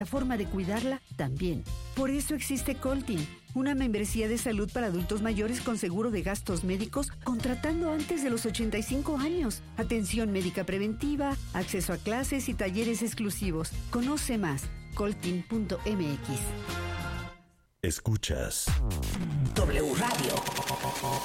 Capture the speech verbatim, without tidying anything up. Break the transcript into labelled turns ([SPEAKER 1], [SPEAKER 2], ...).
[SPEAKER 1] La forma de cuidarla también. Por eso existe Coltin, una membresía de salud para adultos mayores con seguro de gastos médicos contratando antes de los ochenta y cinco años. Atención médica preventiva, acceso a clases y talleres exclusivos. Conoce más. coltin punto m x.
[SPEAKER 2] Escuchas
[SPEAKER 3] W Radio.